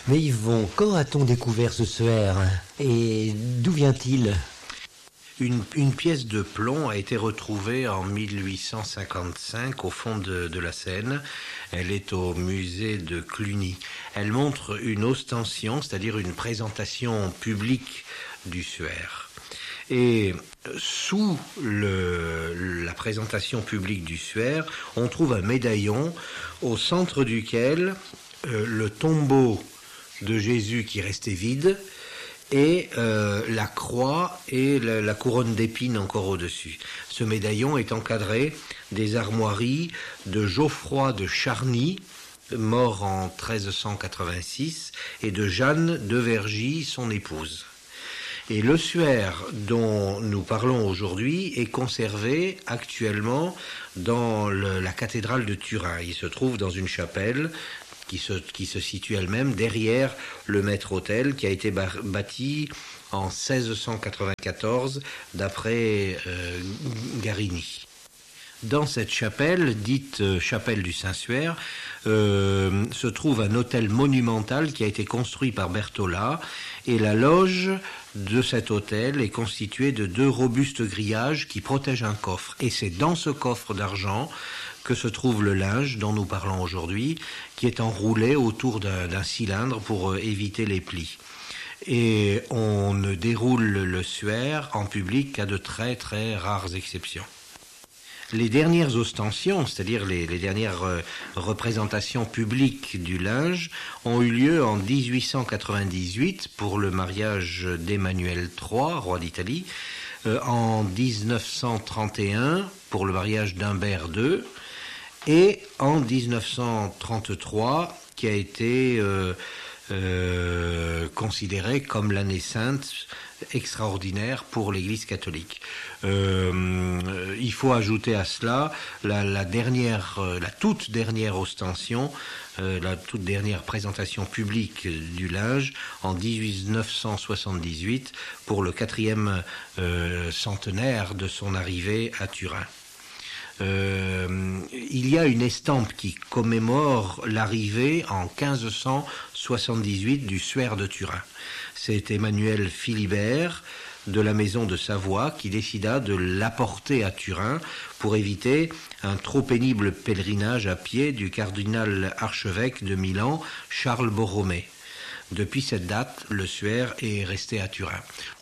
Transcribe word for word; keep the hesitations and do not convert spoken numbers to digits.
Mais Yvon, quand a-t-on découvert ce suaire? Et d'où vient-il? Une, une pièce de plomb a été retrouvée en mille huit cent cinquante-cinq au fond de, de la Seine. Elle est au musée de Cluny. Elle montre une ostension, c'est-à-dire une présentation publique du suaire. Et sous le, la présentation publique du suaire, on trouve un médaillon au centre duquel euh, le tombeau de Jésus qui restait vide et euh, la croix et la, la couronne d'épines encore au-dessus. Ce médaillon est encadré des armoiries de Geoffroy de Charny, mort en treize cent quatre-vingt-six, et de Jeanne de Vergy, son épouse. Et le suaire dont nous parlons aujourd'hui est conservé actuellement dans le, la cathédrale de Turin. Il se trouve dans une chapelle qui se, qui se situe elle-même derrière le maître-autel qui a été bâti en seize cent quatre-vingt-quatorze d'après euh, Garini. Dans cette chapelle, dite euh, chapelle du Saint-Suaire, euh, se trouve un autel monumental qui a été construit par Berthollat, et la loge de cet autel est constituée de deux robustes grillages qui protègent un coffre. Et c'est dans ce coffre d'argent que se trouve le linge dont nous parlons aujourd'hui, qui est enroulé autour d'un, d'un cylindre pour euh, éviter les plis. Et on ne déroule le suaire en public qu'à de très très rares exceptions. Les dernières ostensions, c'est-à-dire les, les dernières euh, représentations publiques du linge, ont eu lieu en dix-huit cent quatre-vingt-dix-huit pour le mariage d'Emmanuel trois, roi d'Italie, euh, en dix-neuf cent trente et un pour le mariage d'Humbert deux, et en dix-neuf cent trente-trois, qui a été euh, euh, considéré comme l'année sainte extraordinaire pour l'Église catholique. Euh, il faut ajouter à cela la, la dernière, la toute dernière ostension, euh, la toute dernière présentation publique du linge en dix-neuf cent soixante-dix-huit pour le quatrième euh, centenaire de son arrivée à Turin. Euh, il y a une estampe qui commémore l'arrivée en quinze cent soixante-dix-huit du suaire de Turin. C'est Emmanuel Philibert de la maison de Savoie qui décida de l'apporter à Turin pour éviter un trop pénible pèlerinage à pied du cardinal archevêque de Milan, Charles Borromée. Depuis cette date, le suaire est resté à Turin.